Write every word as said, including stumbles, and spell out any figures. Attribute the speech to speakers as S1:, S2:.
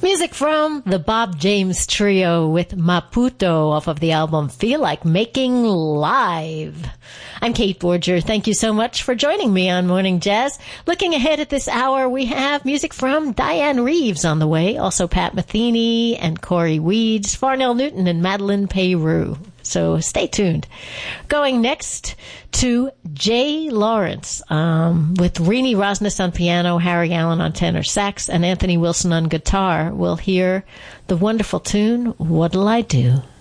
S1: Music from the Bob James Trio with Maputo off of the album Feel Like Making Live. I'm Kate Borger. Thank you so much for joining me on Morning Jazz. Looking ahead at this hour, we have music from Diane Reeves on the way, also Pat Metheny and Corey Weeds, Farnell Newton and Madeline Peyroux. So stay tuned. Going next to Jay Lawrence um, with Rini Rosnes on piano, Harry Allen on tenor sax, and Anthony Wilson on guitar. We'll hear the wonderful tune, What'll I Do?